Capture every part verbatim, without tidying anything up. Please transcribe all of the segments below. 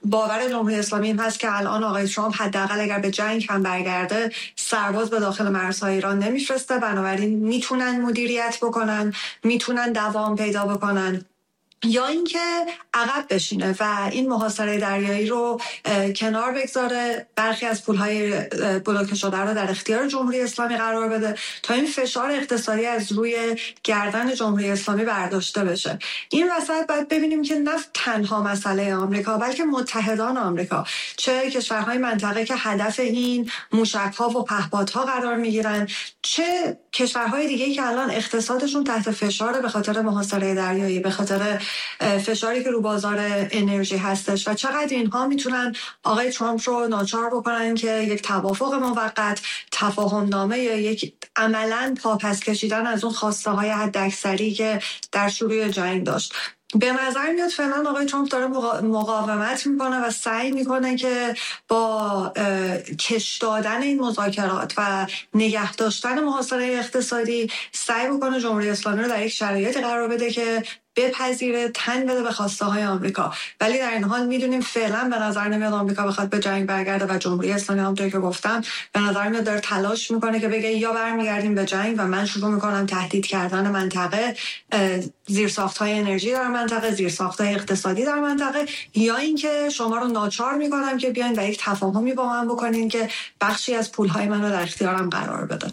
باور جمهوری اسلامی این هست که الان آقای ترامپ حداقل اگر به جنگ هم برگرده سرباز به داخل مرزهای ایران نمیفرسته، بنابراین میتونن مدیریت بکنن، میتونن دوام پیدا بکنن، یا اینکه عقب بشینه و این محاصره دریایی رو کنار بگذاره، برخی از پولهای بلوکه شده رو در اختیار جمهوری اسلامی قرار بده تا این فشار اقتصادی از روی گردن جمهوری اسلامی برداشته بشه. این وسط باید ببینیم که نه تنها مسئله آمریکا بلکه متحدان آمریکا، چه کشورهای منطقه که هدف این موشک‌ها و پهپادها قرار میگیرن، چه کشورهای دیگه‌ای که الان اقتصادشون تحت فشار به خاطر محاصره دریایی، به خاطر فشاری که رو بازار انرژی هستش و چقدر اینها میتونن آقای ترامپ رو ناچار بکنن که یک توافق موقت، تفاهم نامه یا یک عملاً پاپس کشیدن از اون خواسته های حداکثری که در شروع جنگ داشت. به نظر میاد فعلا آقای ترامپ داره مقاومت میکنه و سعی میکنه که با کش دادن این مذاکرات و نگه داشتن محاصره اقتصادی سعی بکنه جمهوری اسلامی رو در یک شرایطی قرار بده که بپذیره، تن بده به خواسته های آمریکا. ولی در این حال میدونیم فعلا به نظر نمیاد آمریکا بخواد به جنگ برگرده و جمهوری اسلامی همونطور که گفتم به نظر میاد داره تلاش میکنه که بگه یا برمیگردیم به جنگ و من شروع میکنم تهدید کردن منطقه، زیرساخت‌های انرژی در منطقه، زیرساخت‌های اقتصادی در منطقه، یا اینکه شما رو ناچار میکنم که بیاین و یک تفاهمی با من بکنین که بخشی از پولهای من رو در اختیارم قرار بده.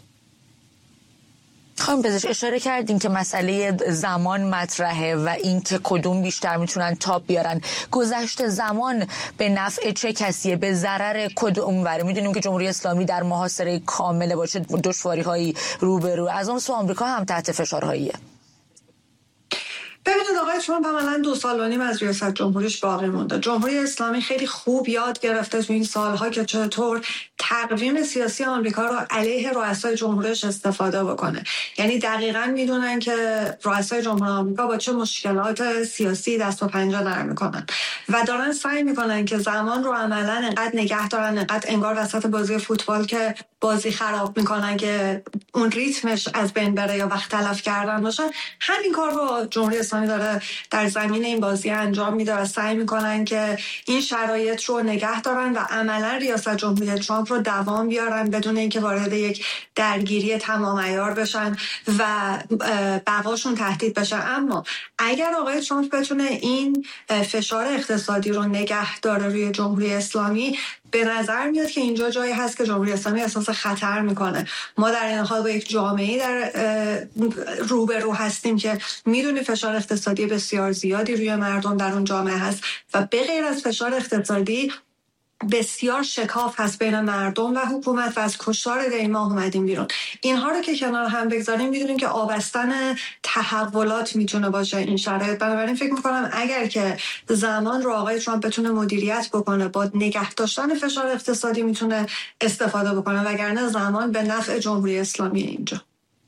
خانم پزشک اشاره کردین که مسئله زمان مطرحه و این که کدوم بیشتر میتونن تاپ بیارن. گذشت زمان به نفع چه کسیه، به ضرر کدوم وره؟ میدونیم که جمهوری اسلامی در محاصره کامله باشه، دشواری‌هایی روبرو، از اون سو آمریکا هم تحت فشارهاییه. ببینید آقای ترامپ عملاً دو سال و نیم از ریاست جمهوریش باقی مونده. جمهوری اسلامی خیلی خوب یاد گرفته تو این سالها که چطور تقویم سیاسی آمریکا رو علیه رؤسای جمهوریش استفاده بکنه. یعنی دقیقاً میدونن که رؤسای جمهوری آمریکا با چه مشکلات سیاسی دست و پنجه نرم میکنن و دارن سعی میکنن که زمان رو عملاً انقدر نگه دارن، انقدر انگار وسط بازی فوتبال که بازی خراب میکنن که اون ریتمش از بین بره یا وقت تلف کردن باشه، همین کار رو جمهوری اسلامی داره در زمین این بازی انجام میده و سعی میکنن که این شرایط رو نگه دارن و عملا ریاست جمهوری ترامپ رو دوام بیارن بدون اینکه وارد یک درگیری تمام عیار بشن و بقاشون تهدید بشه. اما اگر آقای ترامپ بتونه این فشار اقتصادی رو نگه داره روی جمهوری اسلامی، به نظر میاد که اینجا جایی هست که جمهوری اسلامی احساس خطر میکنه. ما در این حال با یک جامعه در روبرو هستیم که میدونی فشار اقتصادی بسیار زیادی روی مردم در اون جامعه هست و به غیر از فشار اقتصادی بسیار شکاف هست بین مردم و حکومت و از کشتار دیما اومدیم بیرون. اینها رو که کنار هم بگذاریم میدونیم که آبستن تحولات میتونه باشه این شرایط. بنابراین فکر میکنم اگر که زمان رو آقای ترامپ بتونه مدیریت بکنه، با نگه داشتن فشار اقتصادی میتونه استفاده بکنه، وگرنه زمان به نفع جمهوری اسلامی اینجا.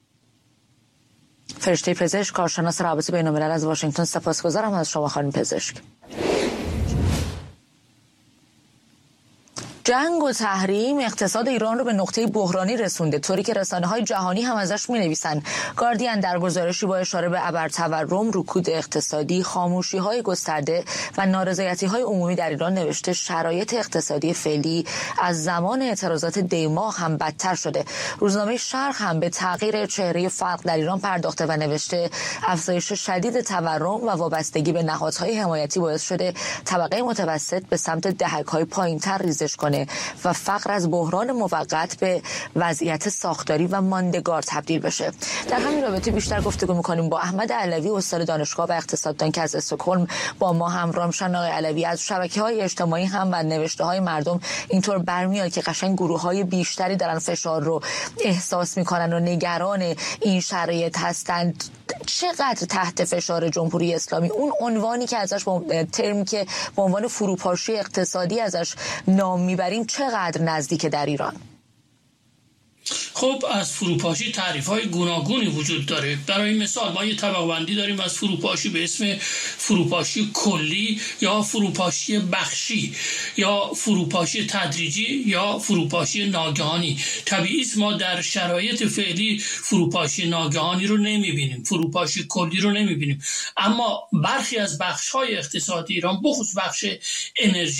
فرشته پزشک، کارشناس روابط بین‌الملل از واشنگتن، سپاسگزارم از شما خانم پزشک. جنگ و تحریم اقتصاد ایران رو به نقطه بحرانی رسونده، طوری که رسانه‌های جهانی هم ازش می‌نویسن. گاردین در گزارشی با اشاره به ابرتورم، رکود اقتصادی، خاموشی‌های گسترده و نارضایتی‌های عمومی در ایران نوشته شرایط اقتصادی فعلی از زمان اعتراضات دی‌ماه هم بدتر شده. روزنامه شرق هم به تغییر چهره فقر در ایران پرداخته و نوشته افزایش شدید تورم و وابستگی به نهادهای حمایتی باعث شده طبقه متوسط به سمت دهک‌های پایین‌تر ریزش کنه و فقر از بحران موقت به وضعیت ساختاری و ماندگار تبدیل بشه. در همین رابطه بیشتر گفتگو می‌کنیم با احمد علوی، استاد دانشگاه و اقتصاددان که از استکهلم با ما همراه میشن. آقای علوی، از شبکه‌های اجتماعی هم و نوشته‌های مردم اینطور برمیاد که قشنگ گروه‌های بیشتری دارن فشار رو احساس می‌کنن و نگران این شرایط هستند. چقدر تحت فشار جمهوری اسلامی؟ اون عنوانی که ازش با ترمی که به عنوان فروپاشی اقتصادی ازش نام میبریم چقدر نزدیک در ایران؟ خب از فروپاشی تعریف‌های گوناگونی وجود داره. برای مثال ما یه طبقه بندی داریم از فروپاشی به اسم فروپاشی کلی یا فروپاشی بخشی یا فروپاشی تدریجی یا فروپاشی ناگهانی. طبیعی است ما در شرایط فعلی فروپاشی ناگهانی رو نمی‌بینیم، فروپاشی کلی رو نمی‌بینیم، اما برخی از بخش‌های اقتصادی ایران بخصوص بخش انرژی